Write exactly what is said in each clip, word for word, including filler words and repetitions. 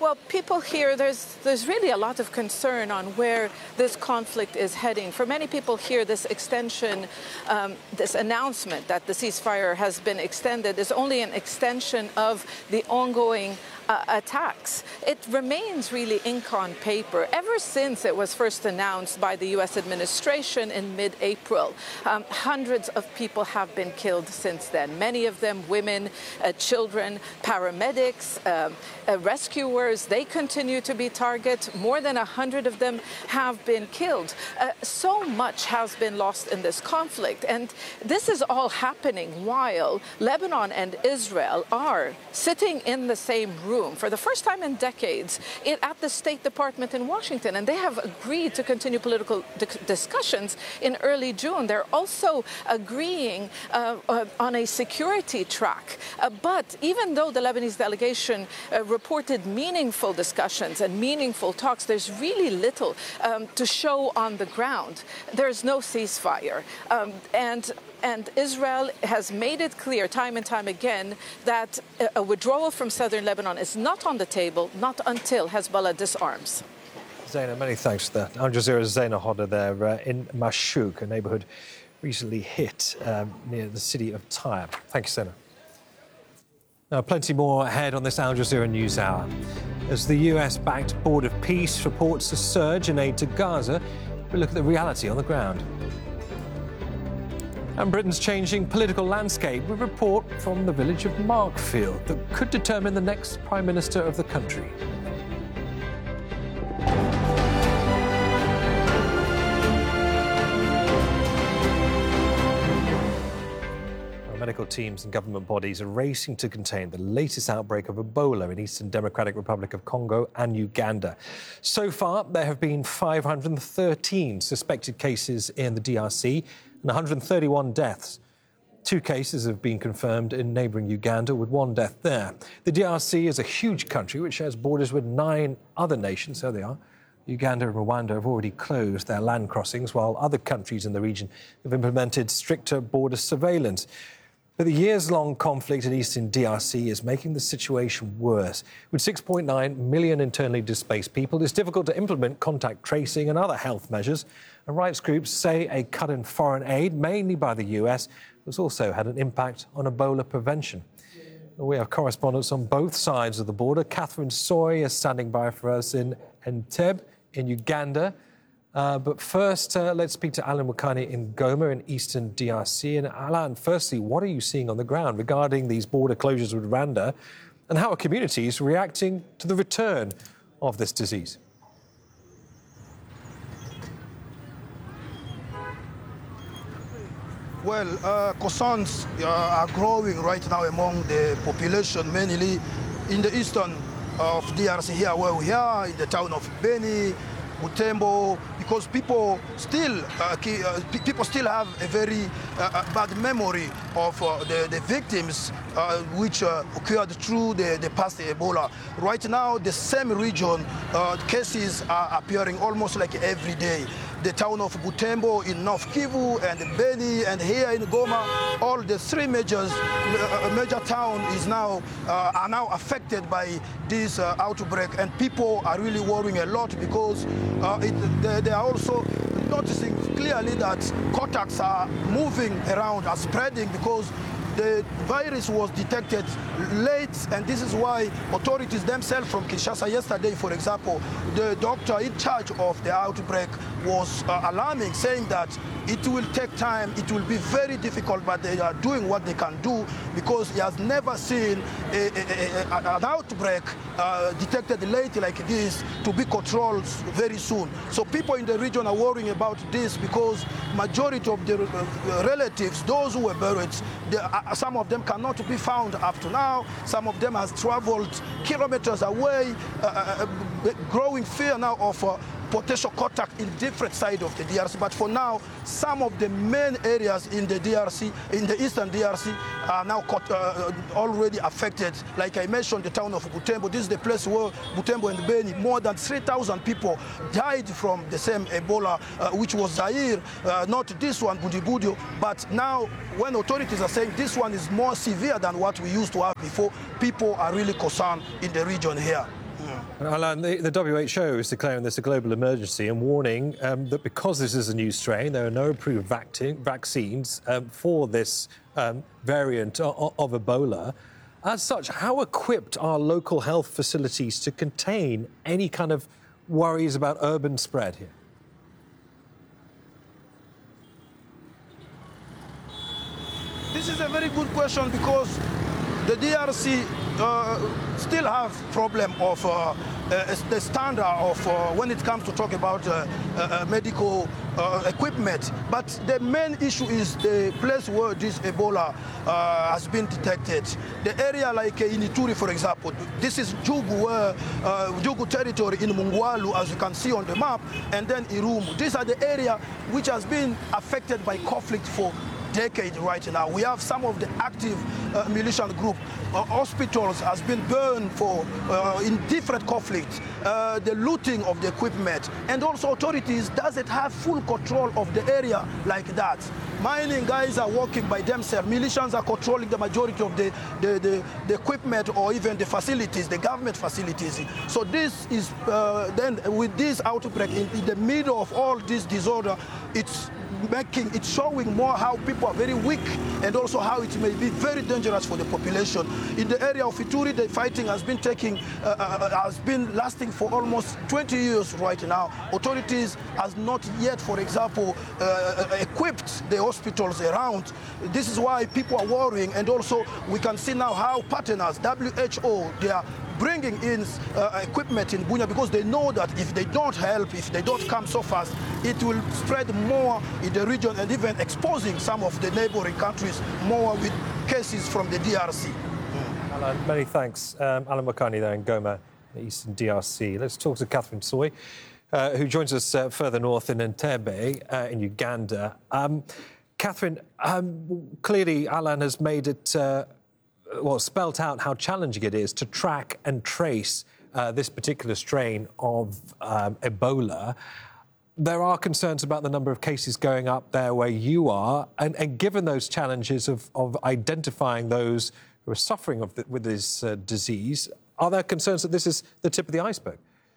Well, people here, there's there's really a lot of concern on where this conflict is heading. For many people here, this extension, um, this announcement that the ceasefire has been extended is only an extension of the ongoing uh, attacks. It remains really ink on paper. Ever since it was first announced by the U S administration in mid-April, um, hundreds of people have been killed since then. Many of them women, uh, children, paramedics, um, uh, rescuers. They continue to be targets. More than a hundred of them have been killed. Uh, so much has been lost in this conflict. And this is all happening while Lebanon and Israel are sitting in the same room for the first time in decades in, at the State Department in Washington. And they have agreed to continue political discussions in early June. They're also agreeing uh, uh, on a security track. Uh, but even though the Lebanese delegation uh, reported meaningful discussions and meaningful talks, there's really little um, to show on the ground. There's no ceasefire. Um, and And Israel has made it clear time and time again that a withdrawal from southern Lebanon is not on the table, not until Hezbollah disarms. Zaina, many thanks for that. Al Jazeera's Zaina Hodder there uh, in Mashouk, a neighbourhood recently hit um, near the city of Tyre. Thank you, Zaina. Now, plenty more ahead on this Al Jazeera News Hour. As the U S-backed Board of Peace reports a surge in aid to Gaza, we look at the reality on the ground. And Britain's changing political landscape, a report from the village of Markfield that could determine the next Prime Minister of the country. Medical teams and government bodies are racing to contain the latest outbreak of Ebola in Eastern Democratic Republic of Congo and Uganda. So far, there have been five hundred thirteen suspected cases in the D R C and one hundred thirty-one deaths. Two cases have been confirmed in neighbouring Uganda, with one death there. The D R C is a huge country which shares borders with nine other nations. There they are. Uganda and Rwanda have already closed their land crossings, while other countries in the region have implemented stricter border surveillance. But the years-long conflict in eastern D R C is making the situation worse. With six point nine million internally displaced people, it's difficult to implement contact tracing and other health measures. And rights groups say a cut in foreign aid, mainly by the U S, has also had an impact on Ebola prevention. We have correspondents on both sides of the border. Catherine Soy is standing by for us in Entebbe in Uganda. Uh, but first, uh, let's speak to Alan Wakani in Goma in eastern D R C. And Alan, firstly, what are you seeing on the ground regarding these border closures with Rwanda, and how are communities reacting to the return of this disease? Well, uh, concerns uh, are growing right now among the population, mainly in the eastern of D R C here where we are, in the town of Beni, Butembo, because people still uh, uh, people still have a very uh, bad memory of uh, the, the victims uh, which uh, occurred through the, the past Ebola. Right now, the same region, uh, cases are appearing almost like every day. The town of Butembo in North Kivu and Beni and here in Goma, all the three majors, uh, major town is now uh, are now affected by this uh, outbreak, and people are really worrying a lot because uh, it, they, they are also noticing clearly that contacts are moving around, are spreading because the virus was detected late, and this is why authorities themselves from Kinshasa yesterday, for example, the doctor in charge of the outbreak was uh, alarming, saying that it will take time, it will be very difficult, but they are doing what they can do because he has never seen a, a, a, an outbreak uh, detected late like this to be controlled very soon. So people in the region are worrying about this because majority of the uh, relatives, those who were buried, they, uh, some of them cannot be found up to now. Some of them has traveled kilometers away, uh, uh, growing fear now of uh, potential contact in different sides of the D R C. But for now, some of the main areas in the D R C, in the eastern D R C, are now uh, already affected. Like I mentioned, the town of Butembo. This is the place where Butembo and Beni, more than three thousand people died from the same Ebola, uh, which was Zaire, uh, not this one, Budibudio. But now, when authorities are saying this one is more severe than what we used to have before, people are really concerned in the region here. Yeah. Alan, the, the W H O is declaring this a global emergency and warning um, that because this is a new strain, there are no approved vac vaccines um, for this um, variant of, of Ebola. As such, how equipped are local health facilities to contain any kind of worries about urban spread here? This is a very good question because the D R C uh, still have problem of uh, uh, the standard of uh, when it comes to talk about uh, uh, medical uh, equipment. But the main issue is the place where this Ebola uh, has been detected. The area like uh, in Ituri, for example, this is Jugu, where, uh, Jugu territory in Mungwalu, as you can see on the map, and then Irumu. These are the area which has been affected by conflict for decade right now. We have some of the active uh, militant group. Uh, hospitals has been burned for uh, in different conflicts. Uh, the looting of the equipment, and also authorities doesn't have full control of the area like that. Mining guys are working by themselves. Militias are controlling the majority of the, the, the, the equipment or even the facilities, the government facilities. So this is, uh, then with this outbreak, in, in the middle of all this disorder, it's making, it's showing more how people are very weak and also how it may be very dangerous for the population. In the area of Ituri, the fighting has been taking, uh, uh, has been lasting for almost twenty years right now. Authorities has not yet, for example, uh, equipped the hospitals around. This is why people are worrying, and also we can see now how partners, W H O, they are bringing in uh, equipment in Bunia because they know that if they don't help, if they don't come so fast, it will spread more in the region and even exposing some of the neighboring countries more with cases from the D R C. Mm. Alan, many thanks. Um, Alan Wakani there in Goma, the Eastern D R C. Let's talk to Catherine Soy, uh, who joins us uh, further north in Entebbe, uh, in Uganda. Um, Catherine, um, clearly Alan has made it uh, well, spelt out how challenging it is to track and trace uh, this particular strain of um, Ebola. There are concerns about the number of cases going up there where you are, and, and given those challenges of, of identifying those who are suffering of the, with this uh, disease, are there concerns that this is the tip of the iceberg?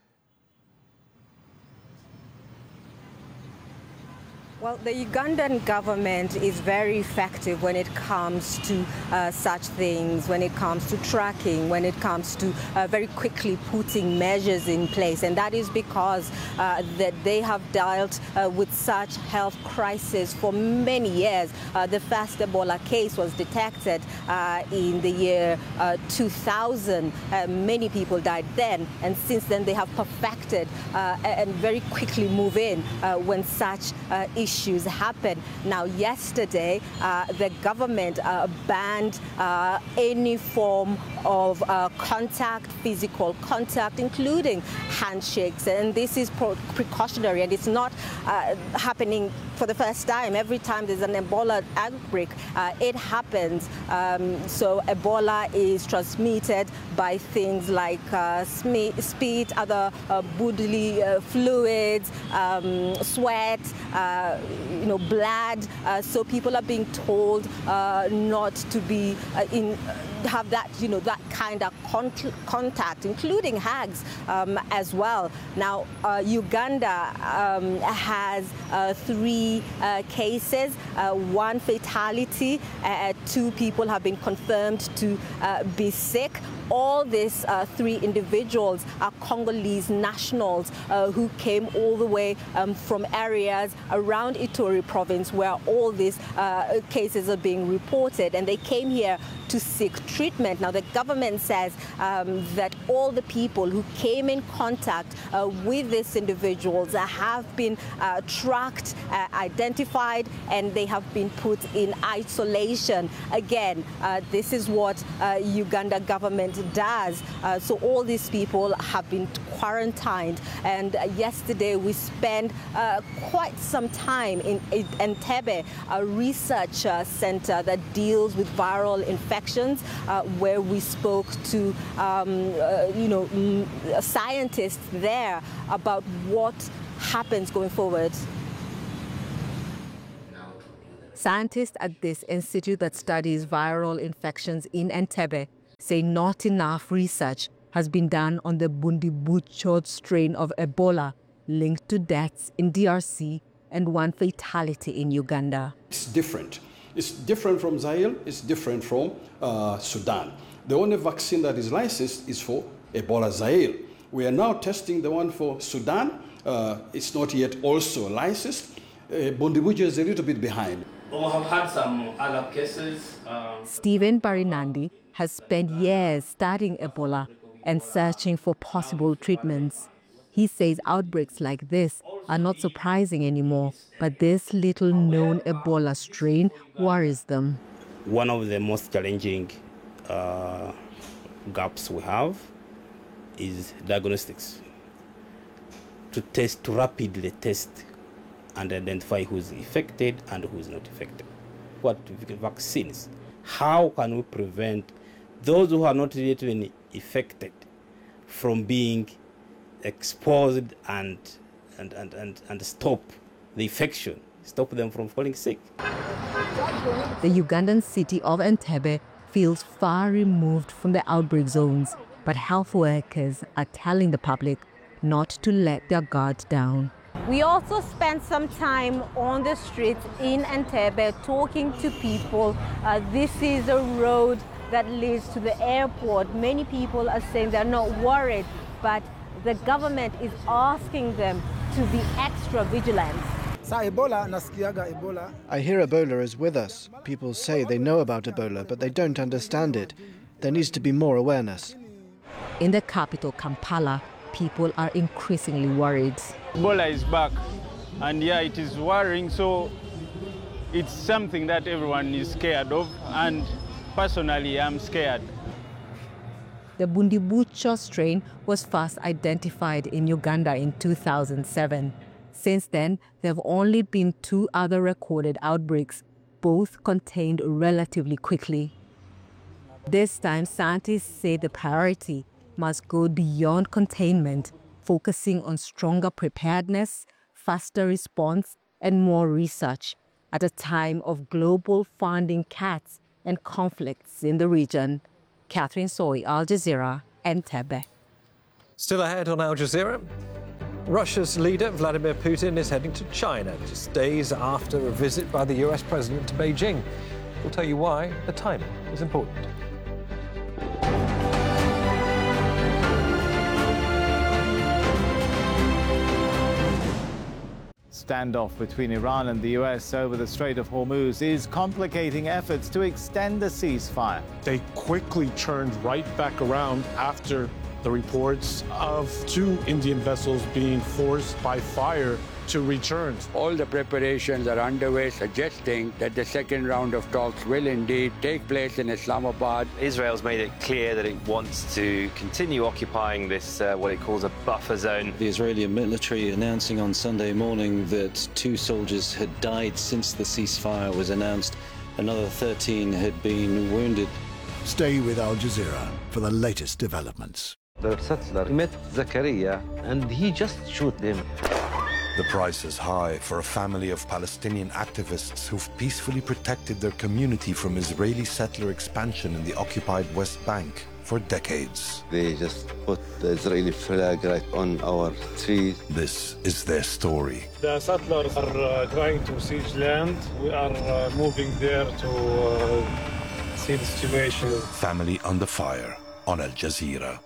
Well, the Ugandan government is very effective when it comes to uh, such things, when it comes to tracking, when it comes to uh, very quickly putting measures in place. And that is because uh, that they have dealt uh, with such health crisis for many years. Uh, the first Ebola case was detected uh, in the year uh, two thousand. Uh, many people died then. And since then, they have perfected uh, and very quickly move in uh, when such uh, issues Issues happen. Now, yesterday, uh, the government uh, banned uh, any form of uh, contact, physical contact, including handshakes. And this is precautionary, and it's not uh, happening for the first time. Every time there's an Ebola outbreak, uh, it happens. Um, so Ebola is transmitted by things like uh, spit, other uh, bodily uh, fluids, um, sweat, uh, you know, blood. Uh, so people are being told uh, not to be uh, in, uh, have that, you know, that kind of con contact, including hugs um, as well. Now, uh, Uganda um, has uh, three uh, cases, uh, one fatality, uh, two people have been confirmed to uh, be sick. All these uh, three individuals are Congolese nationals uh, who came all the way um, from areas around Ituri province where all these uh, cases are being reported, and they came here to seek treatment. Now, the government says um, that all the people who came in contact uh, with these individuals uh, have been uh, tracked, uh, identified, and they have been put in isolation. Again, uh, this is what uh, Uganda government does. Uh, so all these people have been quarantined, and uh, yesterday we spent uh, quite some time in, in Entebbe, a research uh, center that deals with viral infections, uh, where we spoke to um, uh, you know mm, scientists there about what happens going forward. Scientists at this institute that studies viral infections in Entebbe say not enough research has been done on the Bundibugyo strain of Ebola, linked to deaths in D R C and one fatality in Uganda. It's different. It's different from Zaire, it's different from uh, Sudan. The only vaccine that is licensed is for Ebola Zaire. We are now testing the one for Sudan. Uh, it's not yet also licensed. Uh, Bundibugyo is a little bit behind. We have had some other cases. Um... Stephen Barinandi has spent years studying Ebola and searching for possible treatments. He says outbreaks like this are not surprising anymore, but this little-known Ebola strain worries them. One of the most challenging uh, gaps we have is diagnostics. To test, to rapidly test and identify who's affected and who's not affected. What vaccines? How can we prevent those who are not yet even affected from being exposed and, and, and, and, and stop the infection, stop them from falling sick? The Ugandan city of Entebbe feels far removed from the outbreak zones, but health workers are telling the public not to let their guard down. We also spent some time on the streets in Entebbe talking to people. Uh, this is a road that leads to the airport. Many people are saying they're not worried, but the government is asking them to be extra vigilant. I hear Ebola is with us. People say they know about Ebola, but they don't understand it. There needs to be more awareness. In the capital, Kampala, people are increasingly worried. Ebola is back, and yeah, it is worrying, so it's something that everyone is scared of, and personally, I'm scared. The Bundibugyo strain was first identified in Uganda in two thousand seven. Since then, there have only been two other recorded outbreaks, both contained relatively quickly. This time, scientists say the priority must go beyond containment, focusing on stronger preparedness, faster response, and more research at a time of global funding cuts and conflicts in the region. Catherine Soy, Al Jazeera, Entebbe. Still ahead on Al Jazeera, Russia's leader, Vladimir Putin, is heading to China just days after a visit by the U S president to Beijing. We'll tell you why the timing is important. Standoff between Iran and the U S over the Strait of Hormuz is complicating efforts to extend the ceasefire. They quickly turned right back around after the reports of two Indian vessels being forced by fire to return. All the preparations are underway, suggesting that the second round of talks will indeed take place in Islamabad. Israel's made it clear that it wants to continue occupying this, uh, what it calls a buffer zone. The Israeli military announcing on Sunday morning that two soldiers had died since the ceasefire was announced. Another thirteen had been wounded. Stay with Al Jazeera for the latest developments. The settler met Zakaria and he just shot him. The price is high for a family of Palestinian activists who've peacefully protected their community from Israeli settler expansion in the occupied West Bank for decades. They just put the Israeli flag right on our street. This is their story. The settlers are uh, trying to siege land. We are uh, moving there to uh, see the situation. Family under fire on Al Jazeera.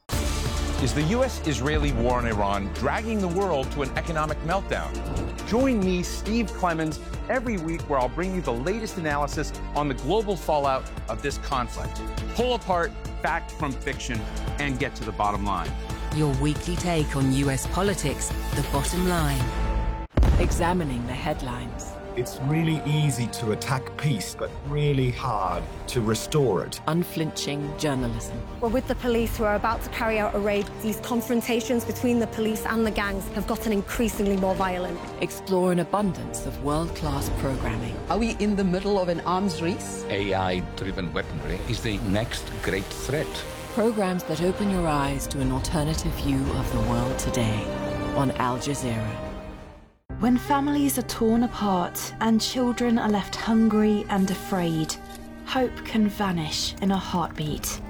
Is the U S-Israeli war in Iran dragging the world to an economic meltdown? Join me, Steve Clemons, every week where I'll bring you the latest analysis on the global fallout of this conflict. Pull apart fact from fiction and get to the bottom line. Your weekly take on U S politics, The Bottom Line. Examining the headlines. It's really easy to attack peace, but really hard to restore it. Unflinching journalism. Well, with the police who are about to carry out a raid, these confrontations between the police and the gangs have gotten increasingly more violent. Explore an abundance of world-class programming. Are we in the middle of an arms race? A I-driven weaponry is the next great threat. Programs that open your eyes to an alternative view of the world today on Al Jazeera. When families are torn apart and children are left hungry and afraid, hope can vanish in a heartbeat.